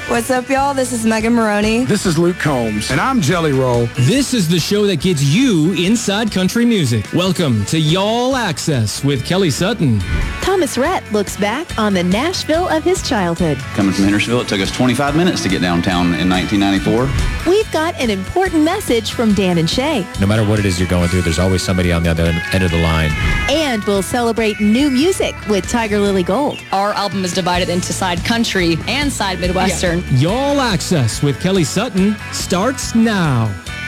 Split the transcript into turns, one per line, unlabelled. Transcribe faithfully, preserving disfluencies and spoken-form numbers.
What's up, y'all? This is Megan Maroney.
This is Luke Combs.
And I'm Jelly Roll.
This is the show that gets you inside country music. Welcome to Y'all Access with Kelly Sutton.
Thomas Rhett looks back on the Nashville of his childhood.
Coming from Hendersonville, it took us twenty-five minutes to get downtown in nineteen ninety-four.
We've got an important message from Dan and Shay.
No matter what it is you're going through, there's always somebody on the other end of the line.
And we'll celebrate new music with Tiger Lily Gold.
Our album is divided into side country and side Midwestern.
Yeah. Y'all Access with Kelly Sutton starts now.